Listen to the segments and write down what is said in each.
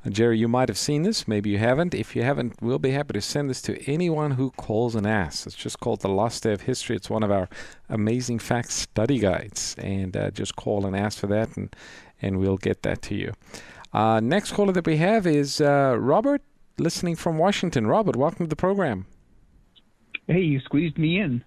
Jerry, you might have seen this. Maybe you haven't. If you haven't, we'll be happy to send this to anyone who calls and asks. It's just called The Lost Day of History. It's one of our Amazing Facts study guides. And just call and ask for that, and we'll get that to you. Next caller that we have is Robert, listening from Washington. Robert, welcome to the program. Hey, you squeezed me in.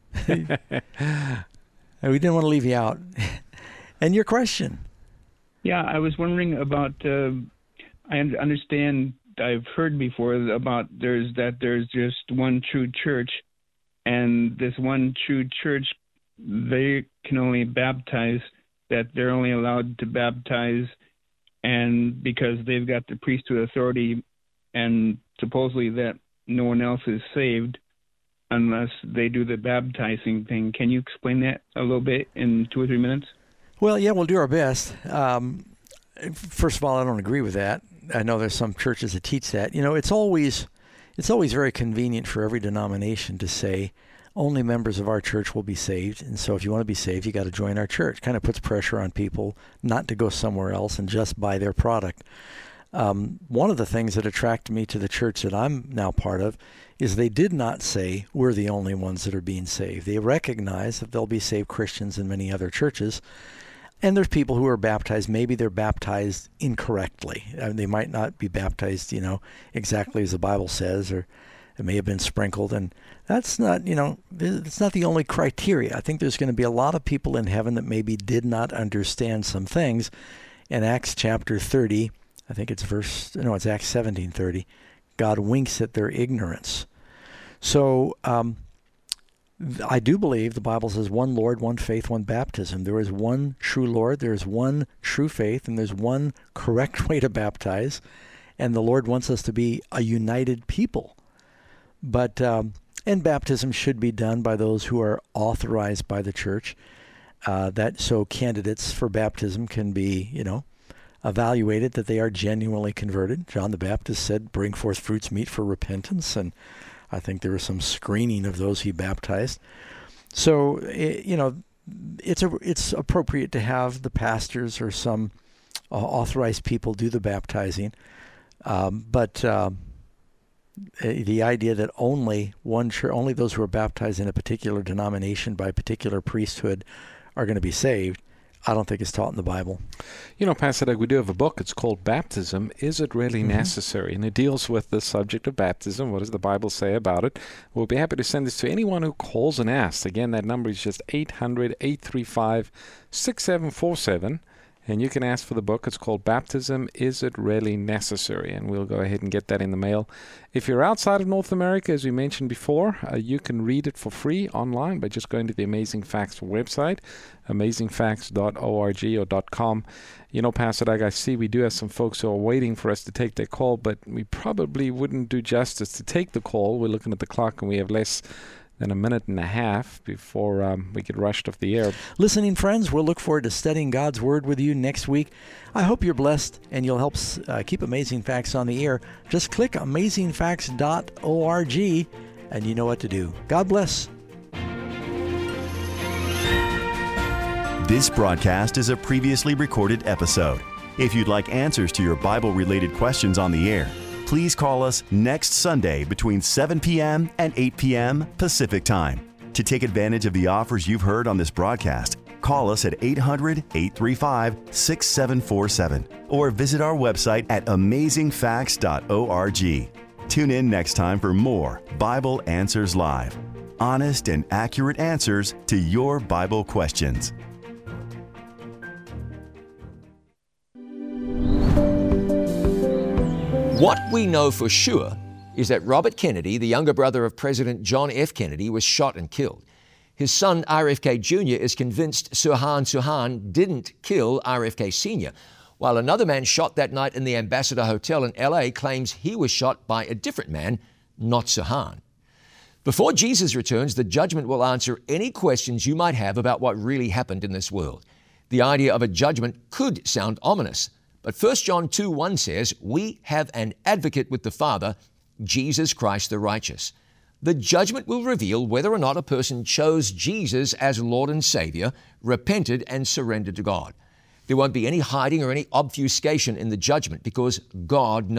We didn't want to leave you out. And your question? Yeah, I was wondering about, I understand, I've heard before about there's just one true church, and this one true church, they can only baptize, that they're only allowed to baptize, and because they've got the priesthood authority, and supposedly that no one else is saved unless they do the baptizing thing. Can you explain that a little bit in 2 or 3 minutes? Well, yeah, we'll do our best. First of all, I don't agree with that. I know there's some churches that teach that. You know, it's always very convenient for every denomination to say only members of our church will be saved. And so if you want to be saved, you got to join our church. Kind of puts pressure on people not to go somewhere else and just buy their product. One of the things that attracted me to the church that I'm now part of is they did not say we're the only ones that are being saved. They recognize that there'll be saved Christians in many other churches. And there's people who are baptized. Maybe they're baptized incorrectly. They might not be baptized, exactly as the Bible says, or it may have been sprinkled. And that's not, it's not the only criteria. I think there's going to be a lot of people in heaven that maybe did not understand some things. In Acts chapter 30, I think it's Acts 17:30, God winks at their ignorance. So I do believe the Bible says one Lord, one faith, one baptism. There is one true Lord, there is one true faith, and there's one correct way to baptize. And the Lord wants us to be a united people. But and baptism should be done by those who are authorized by the church. So candidates for baptism can be, evaluated that they are genuinely converted. John the Baptist said, "Bring forth fruits meet for repentance," and I think there was some screening of those he baptized. So, it's appropriate to have the pastors or some authorized people do the baptizing. But the idea that only those who are baptized in a particular denomination by a particular priesthood are going to be saved, I don't think it's taught in the Bible. Pastor Doug, we do have a book. It's called Baptism. Is it really necessary? And it deals with the subject of baptism. What does the Bible say about it? We'll be happy to send this to anyone who calls and asks. Again, that number is just 800-835-6747. And you can ask for the book. It's called Baptism, Is It Really Necessary? And we'll go ahead and get that in the mail. If you're outside of North America, as we mentioned before, you can read it for free online by just going to the Amazing Facts website, amazingfacts.org or .com. Pastor Doug, I see we do have some folks who are waiting for us to take their call, but we probably wouldn't do justice to take the call. We're looking at the clock and we have less than a minute and a half before we get rushed off the air. Listening friends, we'll look forward to studying God's Word with you next week. I hope you're blessed and you'll help keep Amazing Facts on the air. Just click amazingfacts.org and you know what to do. God bless. This broadcast is a previously recorded episode. If you'd like answers to your Bible-related questions on the air, please call us next Sunday between 7 p.m. and 8 p.m. Pacific Time. To take advantage of the offers you've heard on this broadcast, call us at 800-835-6747 or visit our website at amazingfacts.org. Tune in next time for more Bible Answers Live. Honest and accurate answers to your Bible questions. What we know for sure is that Robert Kennedy, the younger brother of President John F. Kennedy, was shot and killed. His son, RFK Jr., is convinced Sirhan Sirhan didn't kill RFK Sr., while another man shot that night in the Ambassador Hotel in L.A. claims he was shot by a different man, not Sirhan. Before Jesus returns, the judgment will answer any questions you might have about what really happened in this world. The idea of a judgment could sound ominous, but 1 John 2:1 says, "We have an advocate with the Father, Jesus Christ the righteous." The judgment will reveal whether or not a person chose Jesus as Lord and Savior, repented and surrendered to God. There won't be any hiding or any obfuscation in the judgment because God knows.